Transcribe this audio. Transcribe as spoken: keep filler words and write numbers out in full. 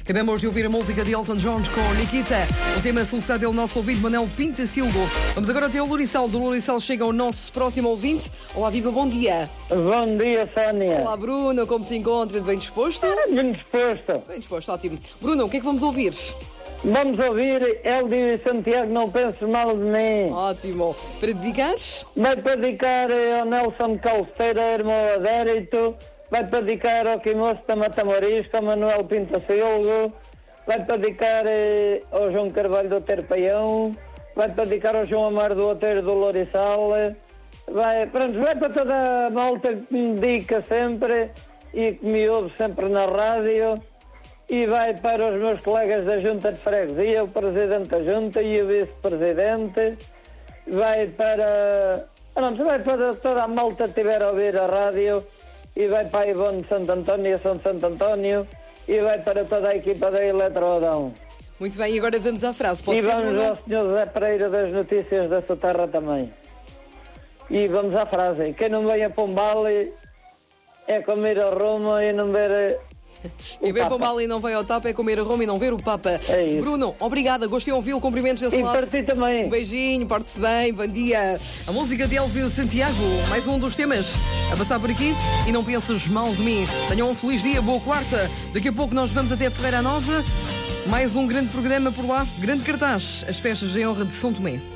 Acabamos de ouvir a música de Elton John com Nikita. O tema solicitado pelo nosso ouvinte Manuel Pinta Silva. Vamos agora até o Lourissal. Do Lourissal chega o nosso próximo ouvinte. Olá, viva, bom dia. Bom dia, Sónia. Olá, Bruno, como se encontra? Bem disposto? Bem disposto. Bem disposto, ótimo. Bruno, o que é que vamos ouvir? Vamos ouvir Hélio Santiago, não penses mal de mim. Ótimo. Para dedicares? Vai para dedicar ao Nelson Calceira, irmão Adérito. Vai para dedicar ao Quimoço da Matamorisca, Manuel Pinta Silva. Vai para dedicar eh, ao João Carvalho do Outeiro Paião. Vai para dedicar ao João Amar do Outeiro do Lourissal. Vai, pronto, vai para toda a malta que me dedica sempre e que me ouve sempre na rádio. E vai para os meus colegas da Junta de Freguesia, o Presidente da Junta e o Vice-Presidente. Vai para... Pronto, vai para toda a malta que estiver a ouvir a rádio. E vai para a Ivone de Santo António e a São Santo António. E vai para toda a equipa da Eletroadão. Muito bem, e agora vamos à frase. Pode e ser, vamos Bruno? ao senhor José Pereira das Notícias da sua terra também. E vamos à frase. Quem não vem a Pombal é comer a Roma e não ver... Quem vem para o mal e não vai ao tapa é comer a Roma e não ver o Papa. É isso. Bruno, obrigada, gostei de ouvi-lo, cumprimentos desse E lado. para ti também. Um beijinho, porte-se bem, bom dia. A música de Hélio Santiago, mais um dos temas a passar por aqui. E não penses mal de mim. Tenham um feliz dia, boa quarta. Daqui a pouco nós vamos até Ferreira Nova. Mais um grande programa por lá, grande cartaz, as festas em honra de São Tomé.